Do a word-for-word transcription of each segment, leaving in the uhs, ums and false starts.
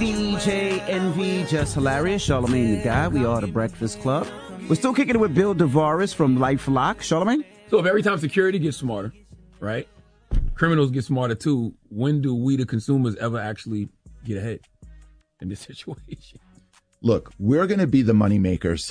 D J Envy, Just Hilarious, Charlamagne the Guy. We are the Breakfast Club. We're still kicking it with Bill DeVaris from LifeLock. Charlamagne? So if every time security gets smarter, right, criminals get smarter too, when do we, the consumers, ever actually get ahead in this situation? Look, we're going to be the money makers,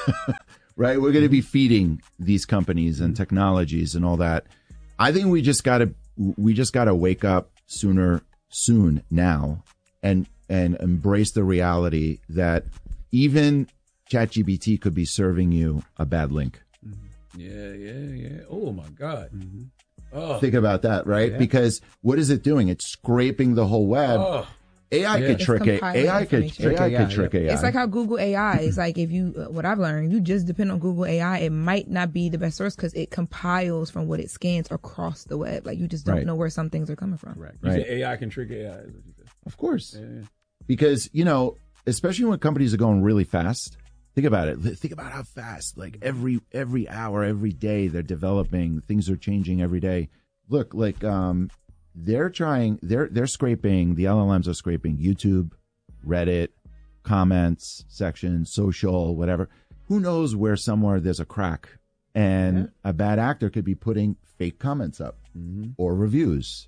right? We're going to be feeding these companies and technologies and all that. I think we just got to we just got to wake up sooner, soon now, and and embrace the reality that even ChatGPT could be serving you a bad link. Mm-hmm. Yeah, yeah, yeah. Oh my God. Mm-hmm. Oh. Think about that, right? Yeah. Because what is it doing? It's scraping the whole web. Oh. A I yeah. could trick it. A I could trick A I. Could trick A I. It's like how Google A I is like, if you, uh, what I've learned, you just depend on Google A I, it might not be the best source because it compiles from what it scans across the web. Like you just don't right. know where some things are coming from. Right. You right. say A I can trick A I. Is what you said. Of course. Yeah, yeah. Because, you know, especially when companies are going really fast, think about it. Think about how fast, like every every hour, every day they're developing, things are changing every day. Look, like, um, They're trying, they're they're scraping, the L L Ms are scraping YouTube, Reddit, comments, sections, social, whatever. Who knows where somewhere there's a crack and yeah. a bad actor could be putting fake comments up mm-hmm. or reviews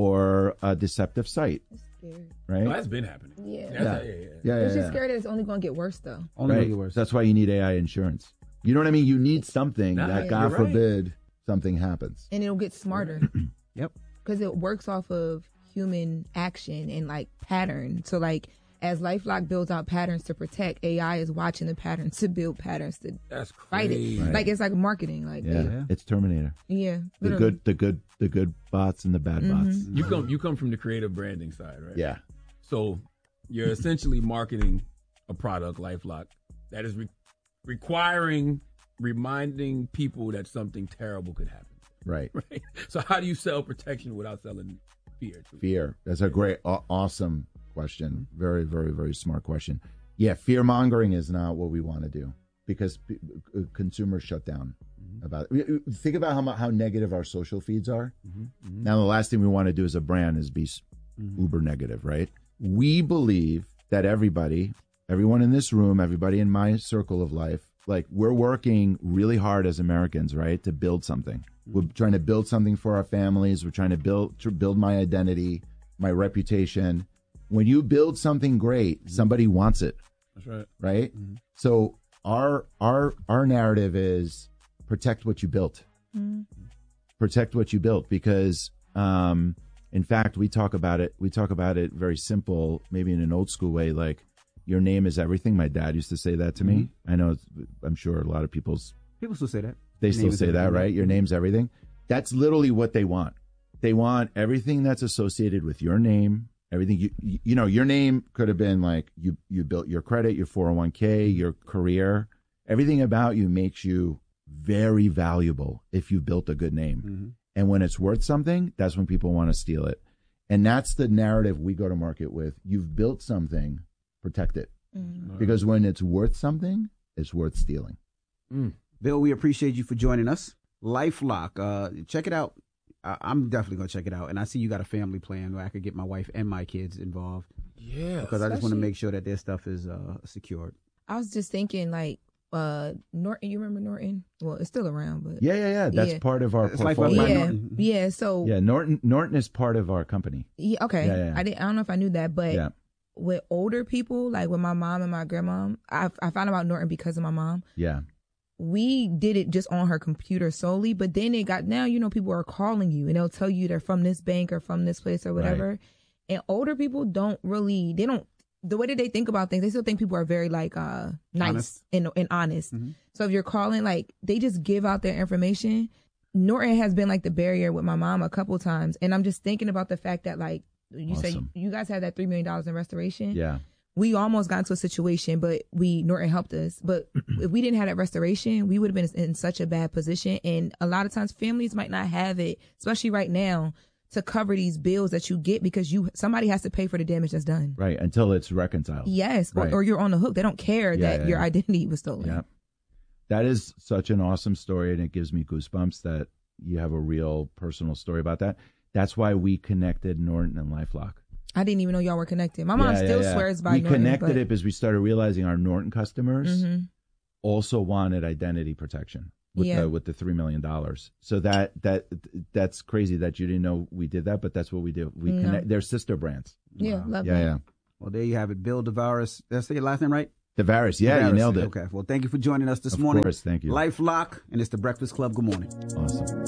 or a deceptive site. That's scary. Right? Oh, that's been happening. Yeah. Yeah, yeah. yeah, yeah. yeah, yeah it's just yeah. scary that it's only going to get worse, though. Only right. get worse. That's why you need A I insurance. You know what I mean? You need something nah, that, God forbid, right. something happens. And it'll get smarter. Yep. Because it works off of human action and like pattern. So like as LifeLock builds out patterns to protect, A I is watching the patterns to build patterns to That's fight crazy. it. Right. Like it's like marketing. Like yeah, yeah. it's Terminator. Yeah, the good, the good, the good bots and the bad mm-hmm. bots. You come, you come from the creative branding side, right? Yeah. So you're essentially marketing a product, LifeLock, that is re- requiring, reminding people that something terrible could happen. Right. Right. So how do you sell protection without selling fear? Too? Fear. That's a great, aw- awesome question. Very, very, very smart question. Yeah, fear mongering is not what we want to do because p- consumers shut down mm-hmm. about it. Think about how how negative our social feeds are. Mm-hmm. Mm-hmm. Now, the last thing we want to do as a brand is be mm-hmm. uber negative, right? We believe that everybody, everyone in this room, everybody in my circle of life, like we're working really hard as Americans, right, to build something. We're trying to build something for our families. We're trying to build to build my identity, my reputation. When you build something great, somebody wants it. That's right. Right? Mm-hmm. So our our our narrative is protect what you built. Mm-hmm. Protect what you built because um, in fact, we talk about it. We talk about it very simple, maybe in an old school way, like your name is everything. My dad used to say that to mm-hmm. me. I know. It's, I'm sure a lot of people's people still say that. They still say that, right? Your name's everything. That's literally what they want. They want everything that's associated with your name. Everything you you know, your name could have been like you you built your credit, your four oh one k, your career. Everything about you makes you very valuable if you built a good name. Mm-hmm. And when it's worth something, that's when people want to steal it. And that's the narrative we go to market with. You've built something, protect it. Mm-hmm. Because when it's worth something, it's worth stealing. Mm. Bill, we appreciate you for joining us. LifeLock, uh, check it out. I- I'm definitely going to check it out. And I see you got a family plan where I could get my wife and my kids involved. Yeah. Because I just want to make sure that their stuff is uh, secured. I was just thinking, like, uh, Norton, you remember Norton? Well, it's still around, but. Yeah, yeah, yeah. That's yeah. part of our it's portfolio. Yeah, Norton. yeah, so. Yeah, Norton Norton is part of our company. Yeah, okay. Yeah, yeah. I, didn't, I don't know if I knew that, but. Yeah. With older people, like with my mom and my grandmom, I, I found about Norton because of my mom. Yeah. We did it just on her computer solely, but then it got, now, you know, people are calling you and they'll tell you they're from this bank or from this place or whatever. Right. And older people don't really, they don't, the way that they think about things, they still think people are very like uh nice honest. And, and honest. Mm-hmm. So if you're calling, like they just give out their information. Norton has been like the barrier with my mom a couple times. And I'm just thinking about the fact that like you awesome. say you guys had that three million dollars in restoration. Yeah. We almost got into a situation, but we Norton helped us. But if we didn't have that restoration, we would have been in such a bad position. And a lot of times families might not have it, especially right now, to cover these bills that you get because you somebody has to pay for the damage that's done. Right, until it's reconciled. Yes, right. or, or you're on the hook. They don't care yeah, that yeah, your yeah. identity was stolen. Yeah. That is such an awesome story, and it gives me goosebumps that you have a real personal story about that. That's why we connected Norton and LifeLock. I didn't even know y'all were connected. My mom Yeah, yeah, still yeah. swears by We Norton. connected but, it because we started realizing our Norton customers Mhm. also wanted identity protection with Yeah. the with the three million dollars. So that that that's crazy that you didn't know we did that, but that's what we do. We No. connect. They're sister brands. Yeah, Wow. love Yeah, that. yeah. Well, there you have it. Bill Tavares. Did I say your last name right? Tavares. Yeah, you Tavares. nailed it. Okay. Well, thank you for joining us this Of morning. course, thank you. LifeLock, and it's the Breakfast Club. Good morning. Awesome.